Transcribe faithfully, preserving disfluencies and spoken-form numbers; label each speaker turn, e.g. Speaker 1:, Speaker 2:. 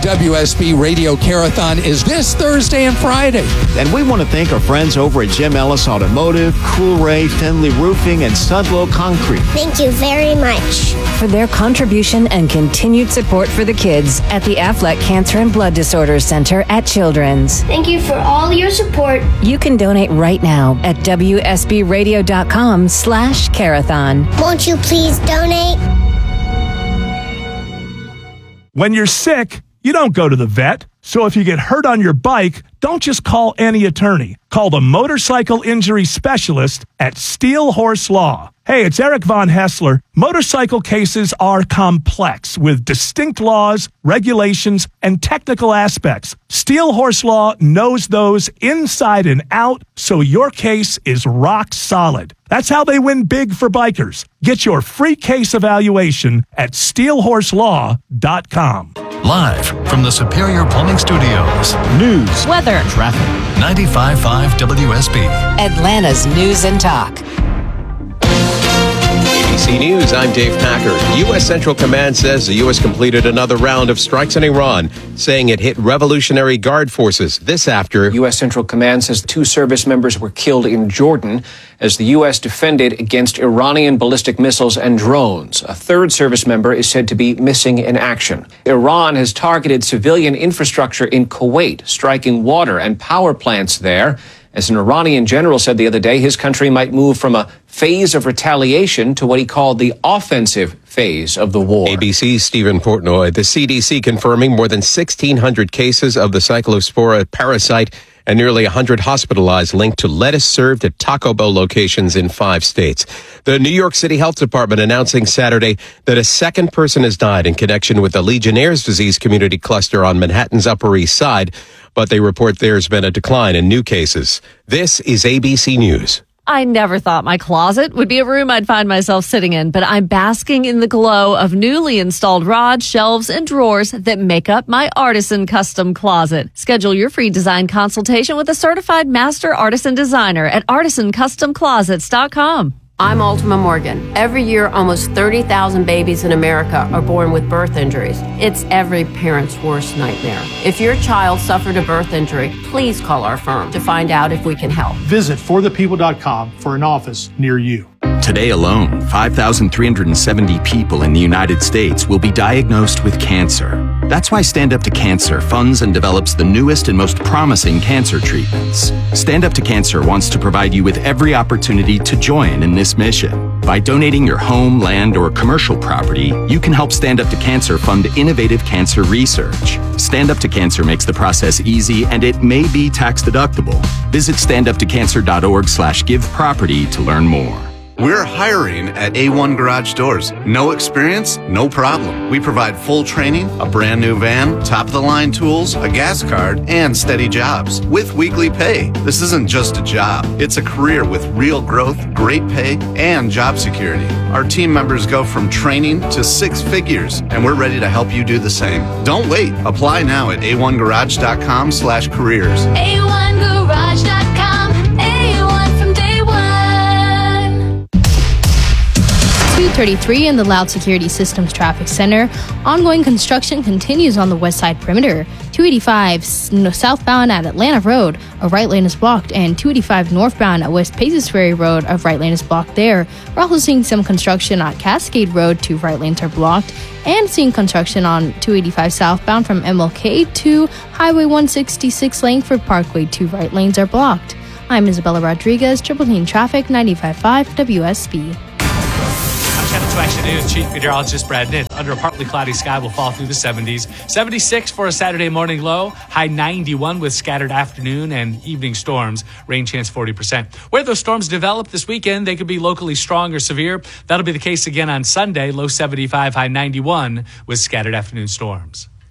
Speaker 1: W S B Radio Carathon is this Thursday and Friday.
Speaker 2: And we want to thank our friends over at Jim Ellis Automotive, Coolray, Finley Roofing, and Sudlow Concrete.
Speaker 3: Thank you very much
Speaker 4: for their contribution and continued support for the kids at the Aflac Cancer and Blood Disorders Center at Children's.
Speaker 3: Thank you for all your support.
Speaker 4: You can donate right now at W S B radio dot com slash Carathon.
Speaker 3: Won't you please donate?
Speaker 5: When you're sick, you don't go to the vet. So if you get hurt on your bike, don't just call any attorney. Call the motorcycle injury specialist at Steel Horse Law. Hey, it's Eric Von Hessler. Motorcycle cases are complex with distinct laws, regulations, and technical aspects. Steel Horse Law knows those inside and out, so your case is rock solid. That's how they win big for bikers. Get your free case evaluation at steel horse law dot com.
Speaker 6: Live from the Superior Plumbing Studios.
Speaker 2: News,
Speaker 4: weather,
Speaker 2: traffic.
Speaker 6: ninety-five point five W S B.
Speaker 4: Atlanta's News and Talk.
Speaker 7: A B C News, I'm Dave Packer. The U S Central Command says the U S completed another round of strikes in Iran, saying it hit Revolutionary Guard forces. This after
Speaker 8: U S Central Command says two service members were killed in Jordan as the U S defended against Iranian ballistic missiles and drones. A third service member is said to be missing in action. Iran has targeted civilian infrastructure in Kuwait, striking water and power plants there. As an Iranian general said the other day, his country might move from a phase of retaliation to what he called the offensive phase of the war.
Speaker 7: A B C's Stephen Portnoy. The C D C confirming more than sixteen hundred cases of the Cyclospora parasite and nearly one hundred hospitalized linked to lettuce served at Taco Bell locations in five states. The New York City Health Department announcing Saturday that a second person has died in connection with the Legionnaire's disease community cluster on Manhattan's Upper East Side, but they report there's been a decline in new cases. This is A B C News.
Speaker 9: I never thought my closet would be a room I'd find myself sitting in, but I'm basking in the glow of newly installed rods, shelves, and drawers that make up my artisan custom closet. Schedule your free design consultation with a certified master artisan designer at artisan custom closets dot com.
Speaker 10: I'm Ultima Morgan. Every year, almost thirty thousand babies in America are born with birth injuries. It's every parent's worst nightmare. If your child suffered a birth injury, please call our firm to find out if we can help.
Speaker 11: Visit for the people dot com for an office near you.
Speaker 12: Today alone, five thousand three hundred seventy people in the United States will be diagnosed with cancer. That's why Stand Up to Cancer funds and develops the newest and most promising cancer treatments. Stand Up to Cancer wants to provide you with every opportunity to join in this mission. By donating your home, land, or commercial property, you can help Stand Up to Cancer fund innovative cancer research. Stand Up to Cancer makes the process easy, and it may be tax deductible. Visit stand up to cancer dot org slash give property to learn more.
Speaker 13: We're hiring at A one Garage Doors. No experience? No problem. We provide full training, a brand new van, top-of-the-line tools, a gas card, and steady jobs with weekly pay. This isn't just a job. It's a career with real growth, great pay, and job security. Our team members go from training to six figures, and we're ready to help you do the same. Don't wait. Apply now at A one garage dot com slash careers.
Speaker 14: A one garage dot com. A one from day one.
Speaker 15: two thirty-three in the Loud Security Systems Traffic Center. Ongoing construction continues on the west side perimeter. two eighty-five southbound at Atlanta Road, a right lane is blocked, and two eighty-five northbound at West Paces Ferry Road, a right lane is blocked there. We're also seeing some construction at Cascade Road, two right lanes are blocked, and seeing construction on two eighty-five southbound from M L K to Highway one sixty-six Langford Parkway, two right lanes are blocked. I'm Isabella Rodriguez, Triple Team Traffic, ninety-five point five W S B.
Speaker 16: Channel two Action News Chief Meteorologist Brad Nitt. Under a partly cloudy sky will fall through the seventies. seventy-six for a Saturday morning low. High ninety-one with scattered afternoon and evening storms. Rain chance forty percent. Where those storms develop this weekend, they could be locally strong or severe. That'll be the case again on Sunday. Low seventy-five, high ninety-one with scattered afternoon storms.